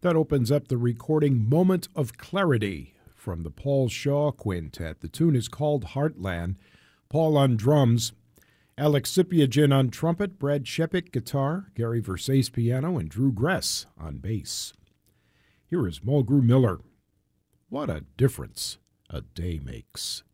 That opens up the recording Moment of Clarity from the Paul Shaw Quintet. The tune is called Heartland. Paul on drums, Alex Sipiagin on trumpet, Brad Shepik guitar, Gary Versace piano, and Drew Gress on bass. Here is Mulgrew Miller. What a difference a day makes.